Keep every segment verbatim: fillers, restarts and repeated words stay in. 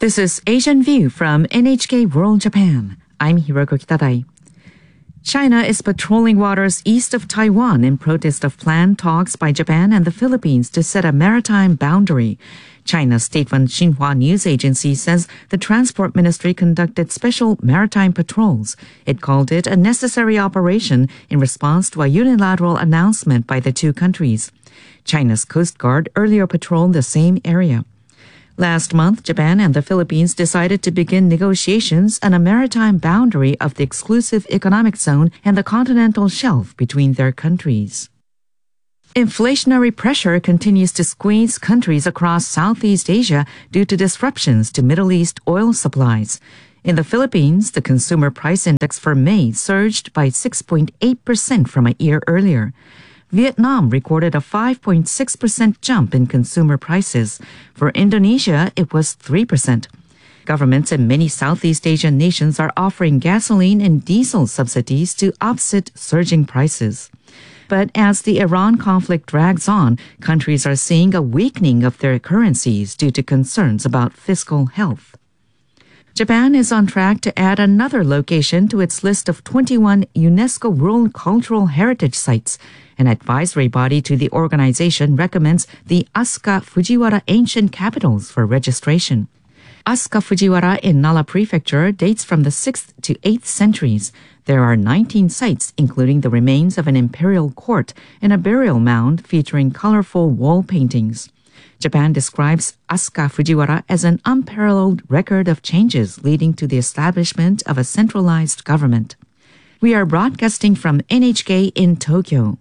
This is Asian View from N H K World Japan. I'm Hiroko Kitadai. China is patrolling waters east of Taiwan in protest of planned talks by Japan and the Philippines to set a maritime boundary. China's state-run Xinhua news agency says the Transport Ministry conducted special maritime patrols. It called it a necessary operation in response to a unilateral announcement by the two countries. China's Coast Guard earlier patrolled the same area. Last month, Japan and the Philippines decided to begin negotiations on a maritime boundary of the exclusive economic zone and the continental shelf between their countries. Inflationary pressure continues to squeeze countries across Southeast Asia due to disruptions to Middle East oil supplies. In the Philippines, the consumer price index for May surged by six point eight percent from a year earlier. Vietnam recorded a five point six percent jump in consumer prices. For Indonesia, it was three percent. Governments in many Southeast Asian nations are offering gasoline and diesel subsidies to offset surging prices. But as the Iran conflict drags on, countries are seeing a weakening of their currencies due to concerns about fiscal health. Japan is on track to add another location to its list of twenty-one UNESCO World Cultural Heritage Sites. An advisory body to the organization recommends the Asuka Fujiwara Ancient Capitals for registration. Asuka Fujiwara in Nara Prefecture dates from the sixth to eighth centuries. There are nineteen sites, including the remains of an imperial court and a burial mound featuring colorful wall paintings. Japan describes Asuka Fujiwara as an unparalleled record of changes leading to the establishment of a centralized government. We are broadcasting from N H K in Tokyo.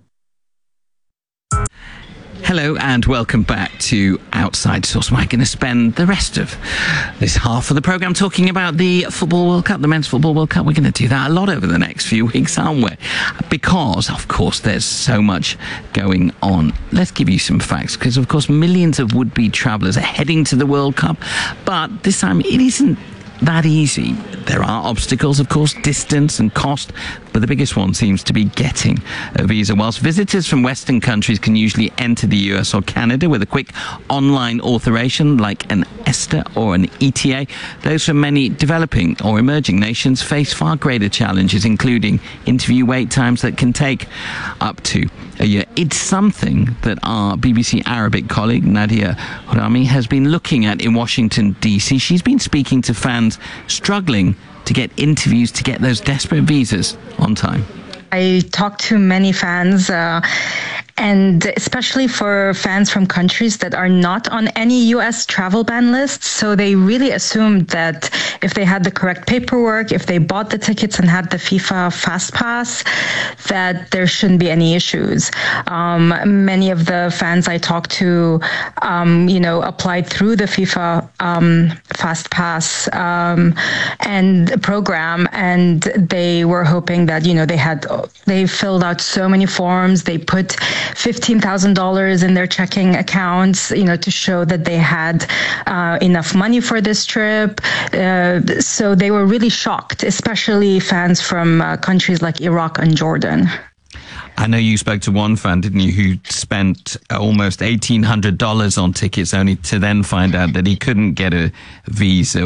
Hello and welcome back to Outside Source. We're going to spend the rest of this half of the programme talking about the Football World Cup, the Men's Football World Cup. We're going to do that a lot over the next few weeks, aren't we? Because, of course, there's so much going on. Let's give you some facts, because, of course, millions of would-be travellers are heading to the World Cup. But this time, it isn't that easy. There are obstacles, of course, distance and cost, but the biggest one seems to be getting a visa. Whilst visitors from Western countries can usually enter the U S or Canada with a quick online authorization like an ESTA or an E T A, those from many developing or emerging nations face far greater challenges, including interview wait times that can take up to a year. It's something that our B B C Arabic colleague Nadia Hourami has been looking at in Washington, D C. She's been speaking to fans struggling to get interviews, to get those desperate visas on time. I talked to many fans, uh, and especially for fans from countries that are not on any U S travel ban lists. So they really assumed that if they had the correct paperwork, if they bought the tickets and had the FIFA Fast Pass, that there shouldn't be any issues. Um, many of the fans I talked to, um, you know, applied through the FIFA um, Fast Pass um, and program, and they were hoping that, you know, they had they filled out so many forms. They put fifteen thousand dollars in their checking accounts, you know, to show that they had uh, enough money for this trip. Uh, so they were really shocked, especially fans from uh, countries like Iraq and Jordan. I know you spoke to one fan, didn't you, who spent almost eighteen hundred dollars on tickets only to then find out that he couldn't get a visa.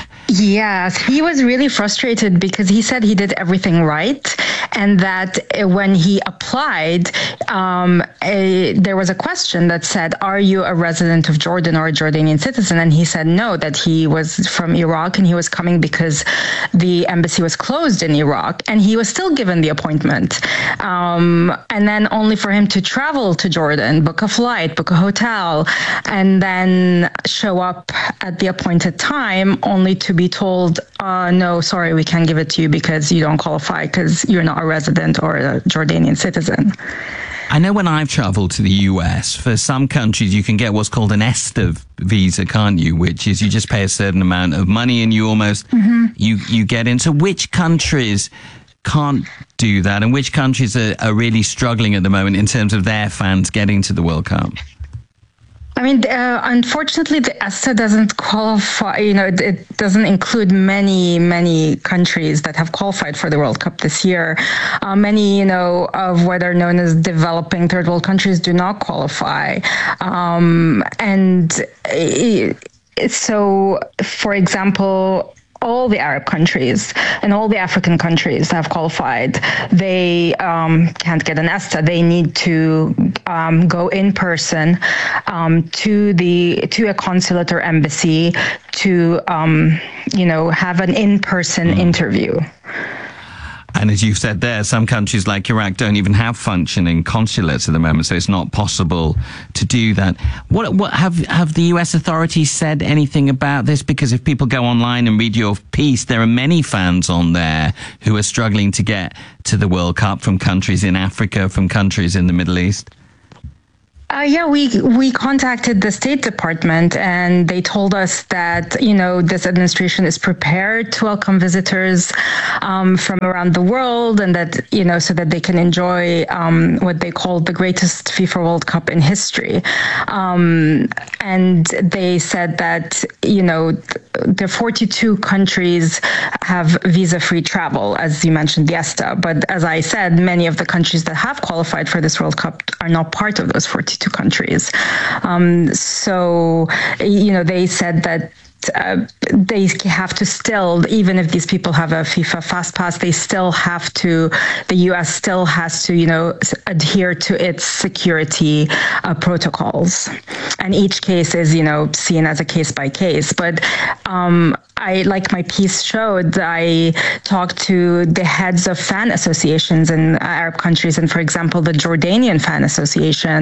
Yes, he was really frustrated because he said he did everything right, and that when he applied, um, a, there was a question that said, are you a resident of Jordan or a Jordanian citizen? And he said no, that he was from Iraq and he was coming because the embassy was closed in Iraq, and he was still given the appointment. Um, and then only for him to travel to Jordan, book a flight, book a hotel, and then show up at the appointed time only to be told, uh, no, sorry, we can't give it to you because you don't qualify because you're not a resident or a Jordanian citizen. I know when I've travelled to the U S, for some countries you can get what's called an ESTA visa, can't you? Which is you just pay a certain amount of money and you almost, mm-hmm. you, you get in. So which countries can't do that, and which countries are, are really struggling at the moment in terms of their fans getting to the World Cup? I mean, uh, unfortunately, the ESTA doesn't qualify, you know, it, it doesn't include many, many countries that have qualified for the World Cup this year. Uh, many, you know, of what are known as developing third world countries do not qualify. Um, and it, so, for example, all the Arab countries and all the African countries have qualified. They um, can't get an ESTA. They need to um, go in person um, to the to a consulate or embassy to um, you know have an in-person mm. interview. And as you've said there, some countries like Iraq don't even have functioning consulates at the moment, so it's not possible to do that. What, what have have the U S authorities said anything about this? Because if people go online and read your piece, there are many fans on there who are struggling to get to the World Cup from countries in Africa, from countries in the Middle East. Uh, yeah, we we contacted the State Department, and they told us that, you know, this administration is prepared to welcome visitors um, from around the world, and that, you know, so that they can enjoy um, what they call the greatest FIFA World Cup in history. Um, and they said that, you know, the forty-two countries have visa-free travel, as you mentioned, the ESTA. But as I said, many of the countries that have qualified for this World Cup are not part of those forty-two countries. Um, so, you know, they said that Uh, they have to still, even if these people have a FIFA Fast Pass, they still have to, the U S still has to, you know, adhere to its security uh, protocols. And each case is, you know, seen as a case by case. But um, I, like my piece showed, I talked to the heads of fan associations in Arab countries. And for example, the Jordanian Fan Association,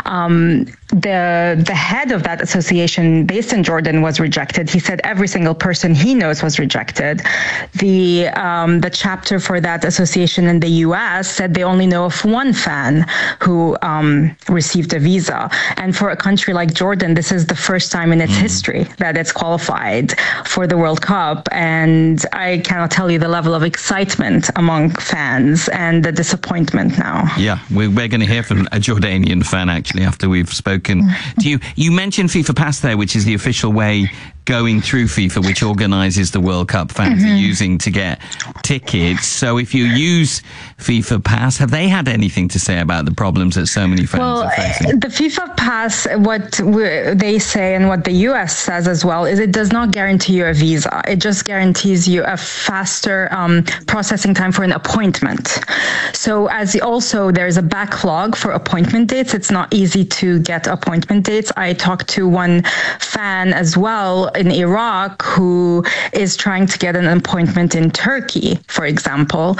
um, the the head of that association based in Jordan was rejected. He said every single person he knows was rejected. The um, the chapter for that association in the U S said they only know of one fan who um, received a visa. And for a country like Jordan, this is the first time in its mm. history that it's qualified for the World Cup. And I cannot tell you the level of excitement among fans and the disappointment now. Yeah, we're, we're going to hear from a Jordanian fan, actually, after we've spoken to you. You mentioned FIFA Pass there, which is the official way going through FIFA, which organises the World Cup, fans mm-hmm. are using to get tickets. So if you use FIFA Pass, have they had anything to say about the problems that so many fans well, are facing? The FIFA Pass, what they say and what the U S says as well, is it does not guarantee you a visa. It just guarantees you a faster um, processing time for an appointment. So as also there's a backlog for appointment dates. It's not easy to get appointment dates. I talked to one fan as well in Iraq who is trying to get an appointment in Turkey, for example.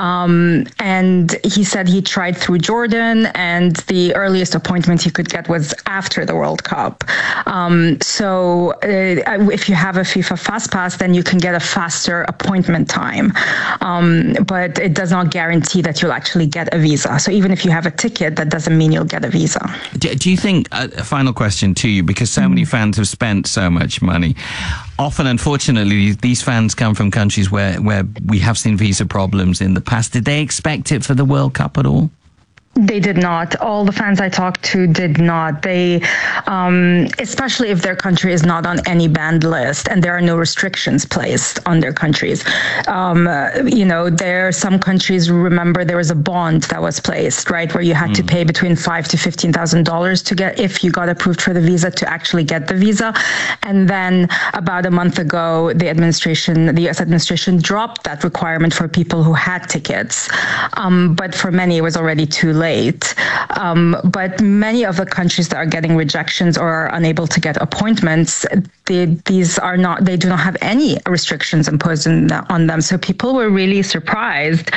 Um, and he said he tried through Jordan, and the earliest appointment he could get was after the World Cup. Um, so uh, if you have a FIFA Fast Pass, then you can get a faster appointment time. Um, but it does not guarantee that you'll actually get a visa. So even if you have a ticket, that doesn't mean you'll get a visa. Do, do you think, uh, a final question to you, because so mm-hmm. many fans have spent so much money, often, unfortunately, these fans come from countries where, where we have seen visa problems in the past. Did they expect it for the World Cup at all? They did not. All the fans I talked to did not. They, um, especially if their country is not on any banned list and there are no restrictions placed on their countries. Um, uh, you know, there are some countries, remember, there was a bond that was placed, right, where you had mm. to pay between five to fifteen thousand dollars to get, if you got approved for the visa, to actually get the visa. And then about a month ago, the administration, the U S administration, dropped that requirement for people who had tickets. Um, but for many, it was already too late. Late. Um, but many of the countries that are getting rejections or are unable to get appointments, they, these are not, they do not have any restrictions imposed in, on them. So people were really surprised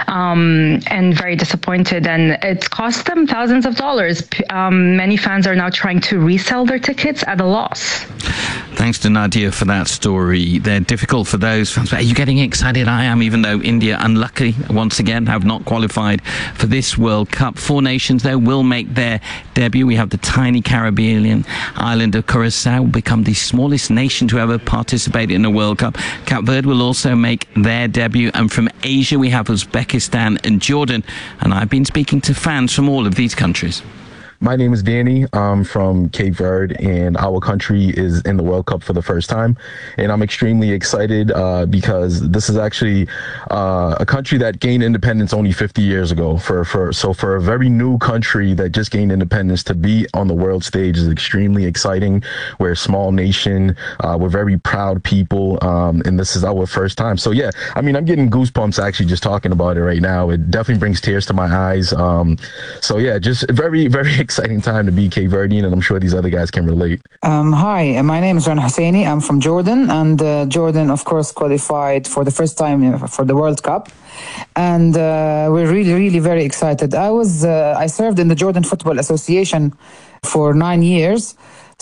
um, and very disappointed, and it's cost them thousands of dollars. Um, many fans are now trying to resell their tickets at a loss. Thanks to Nadia for that story. They're difficult for those fans. But are you getting excited? I am, even though India, unlucky once again, have not qualified for this World Cup. Four nations, though, will make their debut. We have the tiny Caribbean island of Curacao, will become the smallest nation to ever participate in a World Cup. Cape Verde will also make their debut. And from Asia, we have Uzbekistan and Jordan. And I've been speaking to fans from all of these countries. My name is Danny. I'm from Cape Verde, and our country is in the World Cup for the first time. And I'm extremely excited uh, because this is actually uh, a country that gained independence only fifty years ago. For, for So for a very new country that just gained independence to be on the world stage is extremely exciting. We're a small nation. Uh, we're very proud people, um, and this is our first time. So yeah, I mean, I'm getting goosebumps actually just talking about it right now. It definitely brings tears to my eyes. Um, so yeah, just very, very exciting. Exciting time to be Cape Verdean, and I'm sure these other guys can relate. Um, hi, my name is Ran Husseini. I'm from Jordan, and uh, Jordan, of course, qualified for the first time for the World Cup, and uh, we're really, really very excited. I was, uh, I served in the Jordan Football Association for nine years,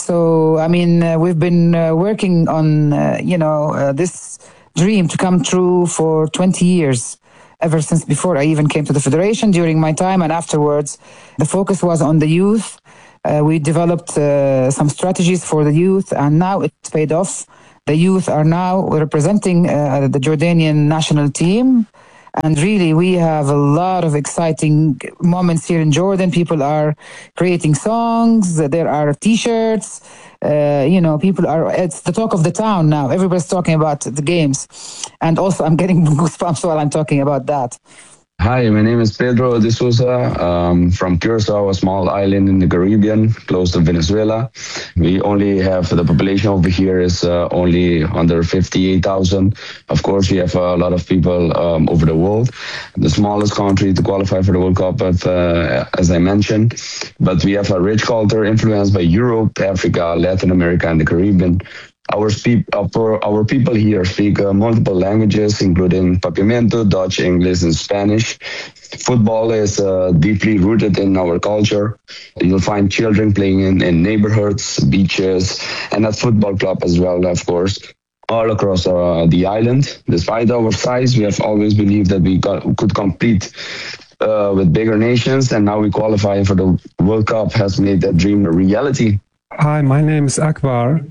so I mean, uh, we've been uh, working on, uh, you know, uh, this dream to come true for twenty years. Ever since before I even came to the Federation, during my time and afterwards, the focus was on the youth. Uh, we developed uh, some strategies for the youth, and now it's paid off. The youth are now representing uh, the Jordanian national team. And really, we have a lot of exciting moments here in Jordan. People are creating songs. There are T-shirts. Uh, you know, people are, it's the talk of the town now. Everybody's talking about the games. And also, I'm getting goosebumps while I'm talking about that. Hi, my name is Pedro de Sousa. Um, from Curacao, a small island in the Caribbean, close to Venezuela. We only have, the population over here is uh, only under fifty-eight thousand. Of course, we have a lot of people um, over the world. The smallest country to qualify for the World Cup, but, uh, as I mentioned. But we have a rich culture influenced by Europe, Africa, Latin America, and the Caribbean. Our, speak, our, our people here speak uh, multiple languages, including Papiamento, Dutch, English, and Spanish. Football is uh, deeply rooted in our culture. You'll find children playing in, in neighborhoods, beaches, and at football club as well, of course, all across uh, the island. Despite our size, we have always believed that we got, could compete uh, with bigger nations, and now we qualify for the World Cup has made that dream a reality. Hi, my name is Akbar.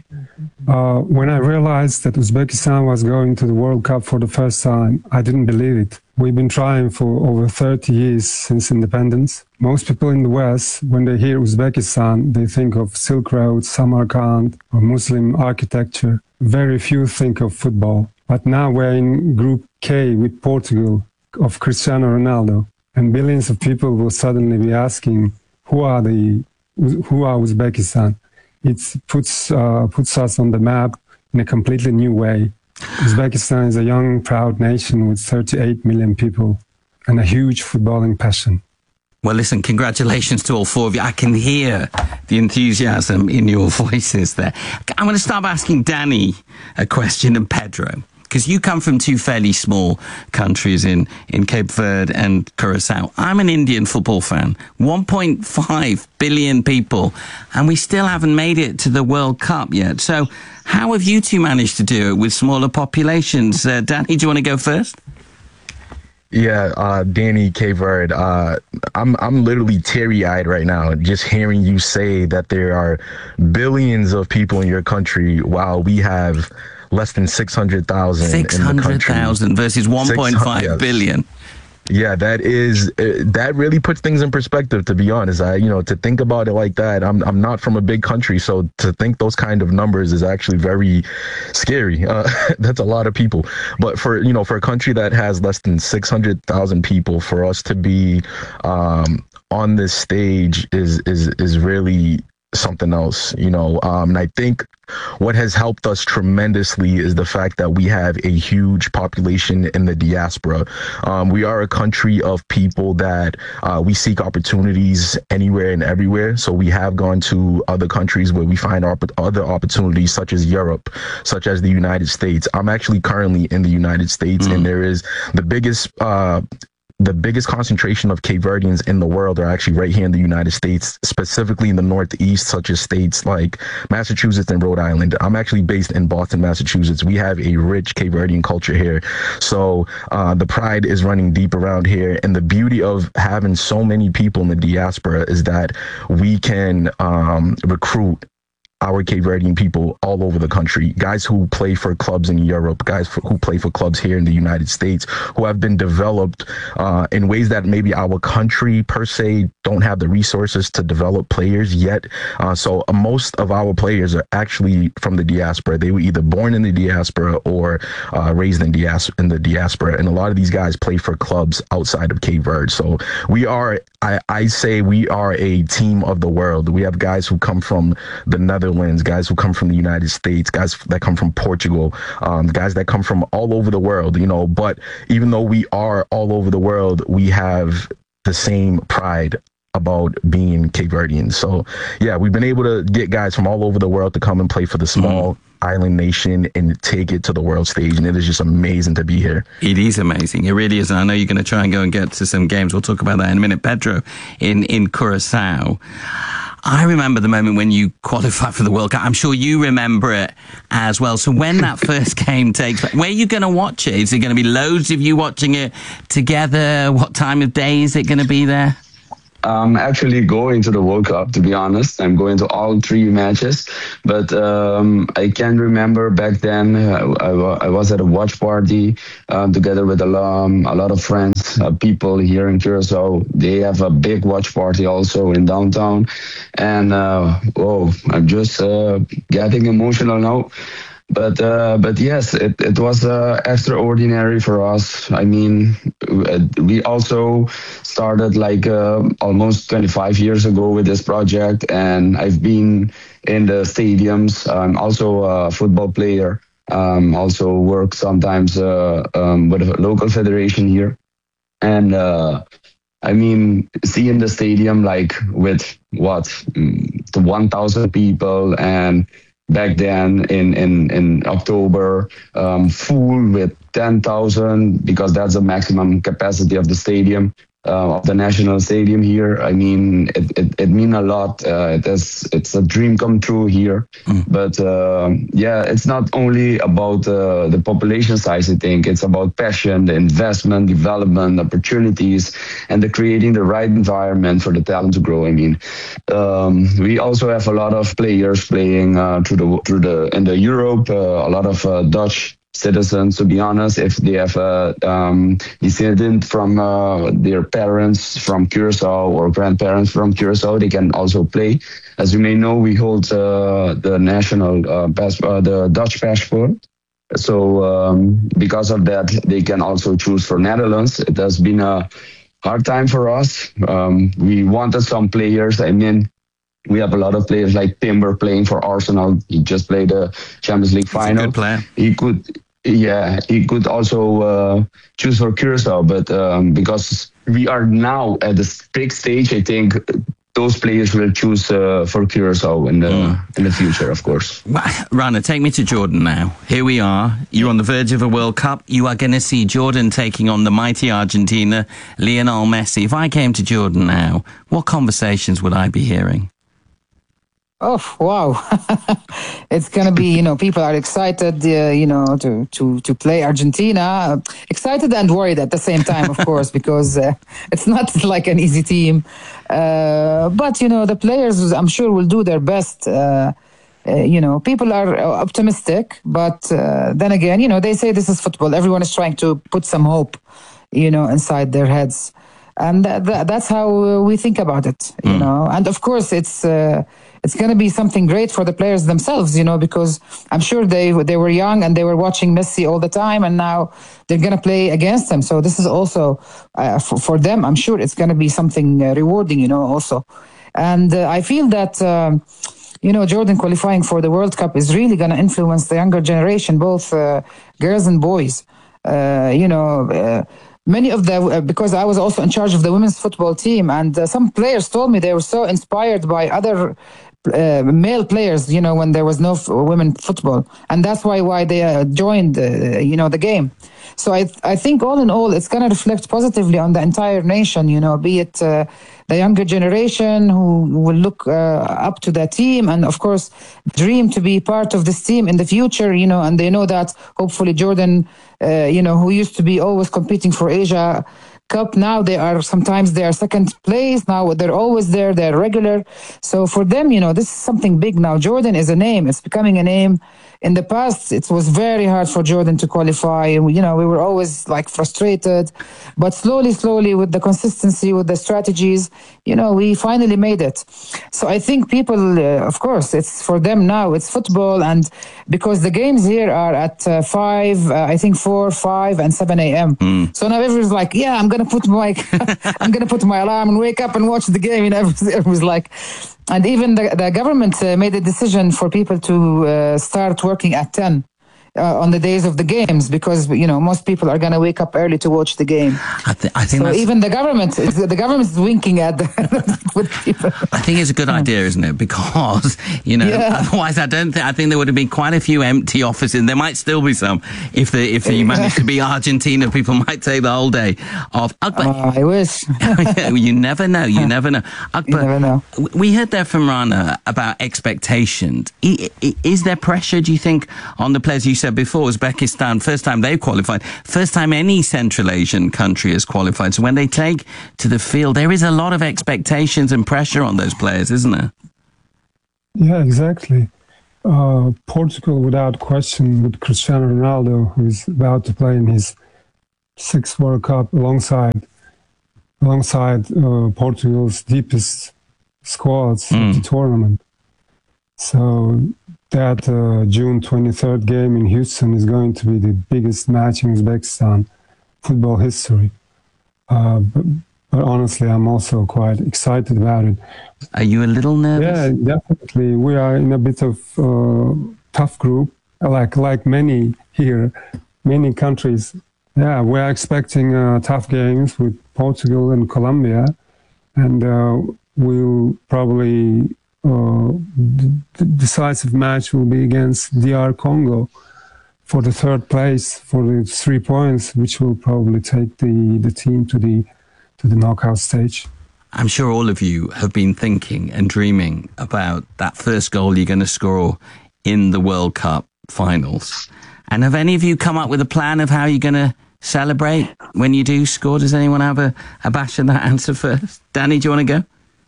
Uh, when I realized that Uzbekistan was going to the World Cup for the first time, I didn't believe it. We've been trying for over thirty years since independence. Most people in the West, when they hear Uzbekistan, they think of Silk Road, Samarkand, or Muslim architecture. Very few think of football. But now we're in Group K with Portugal, of Cristiano Ronaldo. And billions of people will suddenly be asking, who are the, who are Uzbekistan? It puts uh, puts us on the map in a completely new way. Uzbekistan is a young, proud nation with thirty-eight million people and a huge footballing passion. Well, listen, congratulations to all four of you. I can hear the enthusiasm in your voices there. I'm going to start by asking Danny a question and Pedro, because you come from two fairly small countries in, in Cape Verde and Curacao. I'm an Indian football fan, one point five billion people, and we still haven't made it to the World Cup yet. So how have you two managed to do it with smaller populations? Uh, Danny, do you want to go first? Yeah, uh, Danny, Cape Verde, uh, I'm I'm literally teary-eyed right now just hearing you say that there are billions of people in your country while we have less than six hundred thousand six hundred thousand versus one point five yes. billion. Yeah, that is, uh, that really puts things in perspective, to be honest. I, you know, to think about it like that, I'm I'm not from a big country, so to think those kind of numbers is actually very scary. Uh, that's a lot of people. But for, you know, for a country that has less than six hundred thousand people, for us to be um, on this stage is, is, is really something else, you know. Um, and I think what has helped us tremendously is the fact that we have a huge population in the diaspora. Um, we are a country of people that uh, we seek opportunities anywhere and everywhere. So we have gone to other countries where we find op- other opportunities, such as Europe, such as the United States. I'm actually currently in the United States, mm. and there is the biggest uh, the biggest concentration of Cape Verdeans in the world are actually right here in the United States, specifically in the Northeast, such as states like Massachusetts and Rhode Island. I'm actually based in Boston, Massachusetts. We have a rich Cape Verdean culture here. So uh, the pride is running deep around here. And the beauty of having so many people in the diaspora is that we can um, recruit our Cape Verdean people all over the country, guys who play for clubs in Europe, guys for, who play for clubs here in the United States, who have been developed uh, in ways that maybe our country per se don't have the resources to develop players yet. Uh, so uh, most of our players are actually from the diaspora. They were either born in the diaspora or uh, raised in, dias- in the diaspora. And a lot of these guys play for clubs outside of Cape Verde. So we are, I, I say we are a team of the world. We have guys who come from the Netherlands, guys who come from the United States, guys that come from Portugal, um, guys that come from all over the world, you know. But even though we are all over the world, we have the same pride about being Cape Verdean. So, yeah, we've been able to get guys from all over the world to come and play for the small mm-hmm. island nation and take it to the world stage. And it is just amazing to be here. It is amazing. It really is. And I know you're going to try and go and get to some games. We'll talk about that in a minute. Pedro, in, in Curacao, I remember the moment when you qualified for the World Cup. I'm sure you remember it as well. So when that first game takes place, where are you going to watch it? Is it going to be loads of you watching it together? What time of day is it going to be there? I'm actually going to the World Cup, to be honest. I'm going to all three matches. But um, I can remember back then, uh, I, I was at a watch party um, together with a, um, a lot of friends, uh, people here in Curacao. They have a big watch party also in downtown. And, uh, oh, I'm just uh, getting emotional now. But uh, but yes, it, it was uh, extraordinary for us. I mean, we also started like uh, almost twenty-five years ago with this project, and I've been in the stadiums. I'm also a football player. Um, also work sometimes uh, um, with a local federation here, and uh, I mean, seeing the stadium like with what the one thousand people and. Back then in, in, in October, um, full with ten thousand because that's the maximum capacity of the stadium, uh, of the national stadium here. I mean, it, it, it means a lot. Uh, it is, it's a dream come true here. Mm. But uh, yeah, it's not only about uh, the population size, I think. It's about passion, the investment, development, opportunities, and the creating the right environment for the talent to grow. I mean, um, we also have a lot of players playing uh, through the through the in the Europe. Uh, a lot of uh, Dutch citizens, to be honest, if they have a um, descendant from uh, their parents from Curacao or grandparents from Curacao, they can also play. As you may know, we hold uh, the national uh, pass- uh, the Dutch passport. So um, because of that, they can also choose for Netherlands. It has been a hard time for us. Um, we wanted some players. I mean, we have a lot of players like Timber playing for Arsenal. He just played the Champions League final. He's a good player. He could, yeah, he could also uh, choose for Curacao, but um, because we are now at the big stage, I think those players will choose uh, for Curacao in the mm. in the future, of course. Rana, take me to Jordan now. Here we are. You're on the verge of a World Cup. You are going to see Jordan taking on the mighty Argentina, Lionel Messi. If I came to Jordan now, what conversations would I be hearing? Oh, wow. It's going to be, you know, people are excited, uh, you know, to, to, to play Argentina. Excited and worried at the same time, of course, because uh, it's not like an easy team. Uh, but, you know, the players, I'm sure, will do their best. Uh, uh, you know, people are optimistic, but uh, then again, you know, they say this is football. Everyone is trying to put some hope, you know, inside their heads. And that, that, that's how we think about it, you mm. know. And of course, it's uh, it's going to be something great for the players themselves, you know, because I'm sure they they were young and they were watching Messi all the time, and now they're going to play against him. So this is also uh, for, for them. I'm sure it's going to be something uh, rewarding, you know, also. And uh, I feel that. Um, You know, Jordan qualifying for the World Cup is really going to influence the younger generation, both uh, girls and boys. Uh, you know, uh, many of the, uh, because I was also in charge of the women's football team, and uh, some players told me they were so inspired by other uh, male players, you know, when there was no f- women football. And that's why why they uh, joined, uh, you know, the game. So I th- I think all in all, it's going to reflect positively on the entire nation, you know, be it uh, the younger generation who will look uh, up to the team and, of course, dream to be part of this team in the future, you know, and they know that hopefully Jordan, uh, you know, who used to be always competing for Asia, Cup. Now they are, sometimes they are second place. Now they're always there. They're regular. So for them, you know, this is something big now. Jordan is a name. It's becoming a name. In the past, it was very hard for Jordan to qualify. And, you know, we were always like frustrated. But slowly, slowly, with the consistency, with the strategies, you know, we finally made it. So I think people, uh, of course, it's for them now, it's football. And because the games here are at uh, five, uh, I think four, five, and seven a.m. Mm. So now everyone's like, yeah, I'm going to put my, I'm going to put my alarm and wake up and watch the game. You know, everyone's like, and even the, the government uh, made a decision for people to uh, start working at ten uh, on the days of the games, because, you know, most people are going to wake up early to watch the game. I, th- I think so even the government, the government is winking at the with people. I think it's a good idea, isn't it? Because, you know, yeah. otherwise I don't think, I think there would have been quite a few empty offices. There might still be some. If the, if you managed to be Argentina, people might take the whole day off. Akbar, uh, I wish. You never know. You never know. Akbar, you never know. We heard there from Rana about expectations. Is there pressure, do you think, on the players? You said before, Uzbekistan, first time they qualified, first time any Central Asian country has qualified. So when they take to the field, there is a lot of expectations and pressure on those players, isn't there? Yeah, exactly. Uh, Portugal, without question, with Cristiano Ronaldo, who is about to play in his sixth World Cup alongside alongside uh, Portugal's deepest squads mm. of the tournament. So that uh, June twenty-third game in Houston is going to be the biggest match in Uzbekistan football history. Uh, but, but honestly, I'm also quite excited about it. Are you a little nervous? Yeah, definitely. We are in a bit of uh, tough group, like like many here, many countries. Yeah, we're expecting uh, tough games with Portugal and Colombia, and uh, we'll probably uh, the decisive match will be against D R Congo for the third place, for the three points, which will probably take the, the team to the to the knockout stage. I'm sure all of you have been thinking and dreaming about that first goal you're going to score in the World Cup finals. And have any of you come up with a plan of how you're going to celebrate when you do score? Does anyone have a, a bash at that answer first? Danny, do you want to go?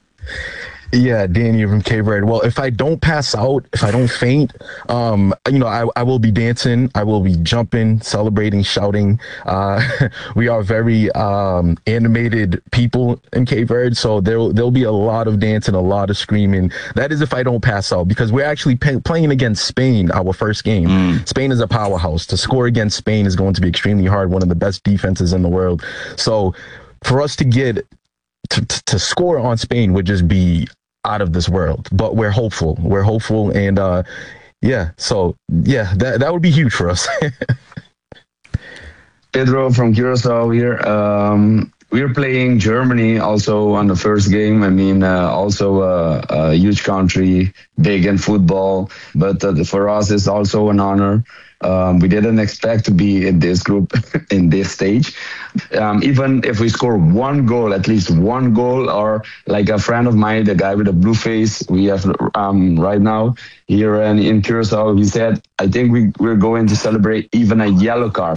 Yeah, Danny from Cape Verde. Well, if I don't pass out, if I don't faint, um, you know, I, I will be dancing. I will be jumping, celebrating, shouting. Uh, we are very um, animated people in Cape Verde, so there'll there'll be a lot of dancing, a lot of screaming. That is if I don't pass out, because we're actually pay- playing against Spain, our first game. Mm. Spain is a powerhouse. To score against Spain is going to be extremely hard. One of the best defenses in the world. So for us to get to, to, to score on Spain would just be out of this world, but we're hopeful. We're hopeful, and uh, yeah. So yeah, that that would be huge for us. Pedro from Curacao here. Um, we're playing Germany also on the first game. I mean, uh, also a, a huge country, big in football, but uh, for us, it's also an honor. Um, we didn't expect to be in this group, in this stage. Um, even if we score one goal, at least one goal, or like a friend of mine, the guy with the blue face we have um, right now here in, in Curacao, he said, I think we, we're going to celebrate even a yellow card.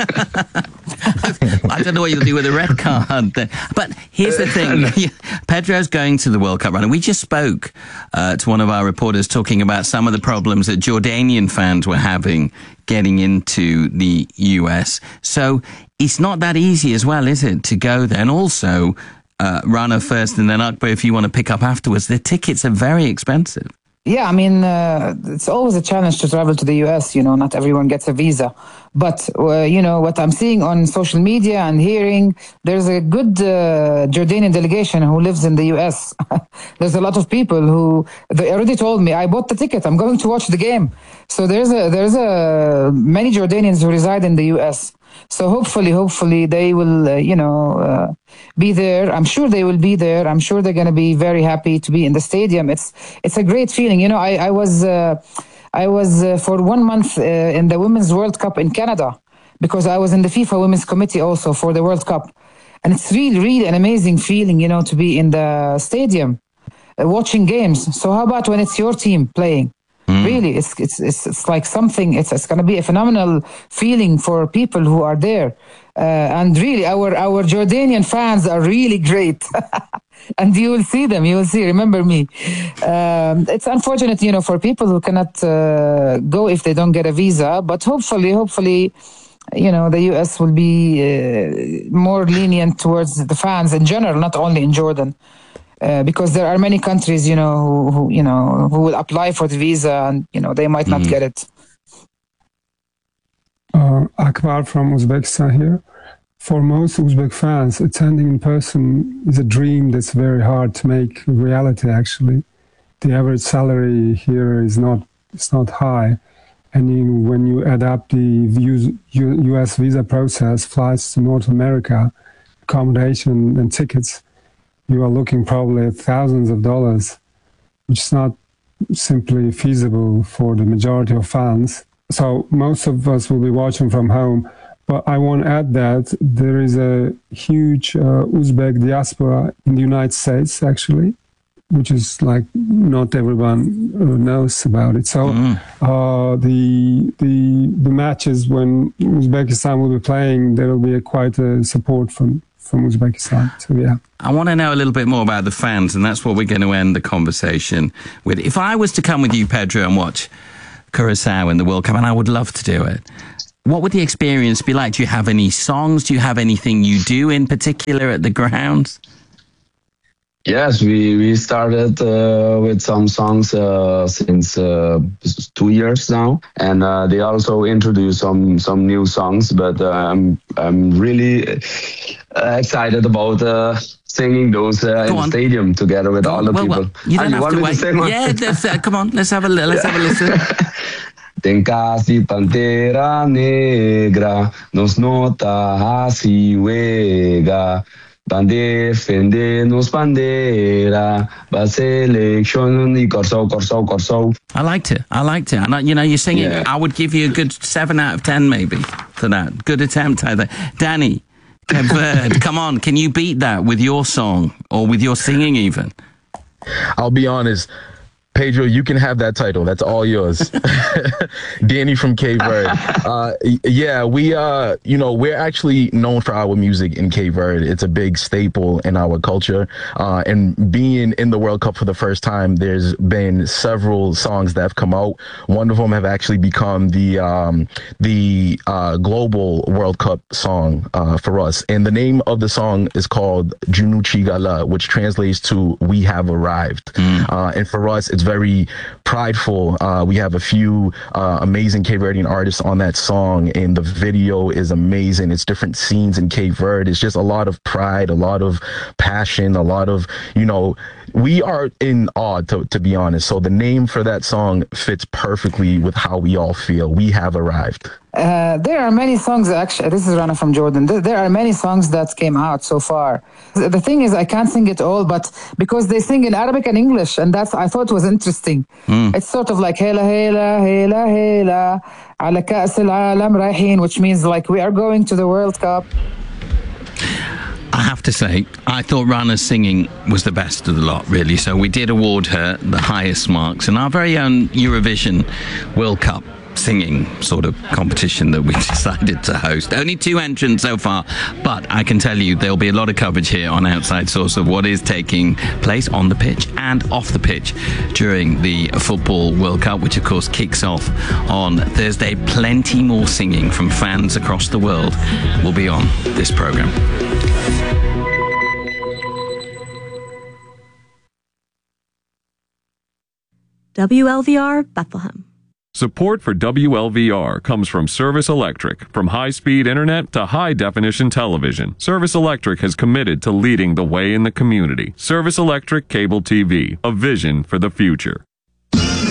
I don't know what you'll do with a red card. But here's the thing. Pedro's going to the World Cup run. And we just spoke uh, to one of our reporters talking about some of the problems that Jordanian fans were having getting into the U S. So it's not that easy as well, is it, to go there? And also, uh, Rana first and then Akbar, if you want to pick up afterwards, the tickets are very expensive. Yeah, I mean, uh, it's always a challenge to travel to the U S. You know, not everyone gets a visa. But, uh, you know, what I'm seeing on social media and hearing, there's a good uh, Jordanian delegation who lives in the U S. There's a lot of people who, they already told me, I bought the ticket, I'm going to watch the game. So there's a, there's a, many Jordanians who reside in the U S. So hopefully, hopefully they will, uh, you know, uh, be there. I'm sure they will be there. I'm sure they're going to be very happy to be in the stadium. It's it's a great feeling. You know, I, I was uh, I was uh, for one month uh, in the Women's World Cup in Canada, because I was in the FIFA Women's Committee also for the World Cup. And it's really, really an amazing feeling, you know, to be in the stadium uh, watching games. So how about when it's your team playing? Mm. Really, it's, it's it's it's like something. It's it's going to be a phenomenal feeling for people who are there, uh, and really, our our Jordanian fans are really great, and you will see them. You will see. Remember me. Um, it's unfortunate, you know, for people who cannot uh, go if they don't get a visa. But hopefully, hopefully, you know, the U S will be uh, more lenient towards the fans in general, not only in Jordan. Uh, because there are many countries, you know, who, who you know who will apply for the visa, and you know they might not mm. get it. Uh, Akbar from Uzbekistan here. For most Uzbek fans, attending in person is a dream that's very hard to make reality. Actually, the average salary here is not it's not high, and you, when you add up the U S visa process, flights to North America, accommodation, and tickets, you are looking probably at thousands of dollars, which is not simply feasible for the majority of fans. So most of us will be watching from home. But I want to add that there is a huge uh, Uzbek diaspora in the United States, actually, which is like not everyone uh, knows about it. So mm. uh, the the the matches when Uzbekistan will be playing, there will be a, quite a support from from Uzbekistan. So yeah. I want to know a little bit more about the fans, and that's what we're going to end the conversation with. If I was to come with you, Pedro, and watch Curacao in the World Cup, and I would love to do it, what would the experience be like? Do you have any songs? Do you have anything you do in particular at the grounds? Yes, we, we started uh, with some songs uh, since uh, two years now, and uh, they also introduced some some new songs. But uh, I'm I'm really excited about uh, singing those uh, in the stadium together with all the well, people. Well, you don't have to wait. To yeah, let's, uh, come on, let's have a let's have a listen. Tem casi pantera negra, nos nota así juega. Van defendernos bandera, va selection y corso, corso, corso. I liked it. I liked it. And, you know, you're singing, yeah. I would give you a good seven out of ten maybe for that. Good attempt, I think. Danny, Bird, come on. Can you beat that with your song or with your singing even? I'll be honest. Pedro, you can have that title. That's all yours. Danny from Cape Verde. Uh, yeah, we, uh, you know, we're actually known for our music in Cape Verde. It's a big staple in our culture. Uh, and being in the World Cup for the first time, there's been several songs that have come out. One of them have actually become the um, the uh, global World Cup song uh, for us. And the name of the song is called Junuchi Gala, which translates to We Have Arrived. Mm. Uh, and for us, it's very prideful. Uh, we have a few uh, amazing Cape Verdean artists on that song, and the video is amazing. It's different scenes in Cape Verde. It's just a lot of pride, a lot of passion, a lot of, you know, we are in awe, to, to be honest. So the name for that song fits perfectly with how we all feel. We have arrived. Uh, there are many songs, actually. This is Rana from Jordan. There, there are many songs that came out so far. The thing is, I can't sing it all, but because they sing in Arabic and English, and that's, I thought was interesting. Mm. It's sort of like, Hela, Hela, Hela, Hela, Ala Ka'as al-Alam Rahin, which means like we are going to the World Cup. I have to say, I thought Rana's singing was the best of the lot, really. So we did award her the highest marks in our very own Eurovision World Cup singing sort of competition that we decided to host. Only two entrants so far, but I can tell you there'll be a lot of coverage here on Outside Source of what is taking place on the pitch and off the pitch during the Football World Cup, which of course kicks off on Thursday. Plenty more singing from fans across the world will be on this program. W L V R Bethlehem. Support for W L V R comes from Service Electric. From high-speed internet to high-definition television, Service Electric has committed to leading the way in the community. Service Electric Cable T V, a vision for the future.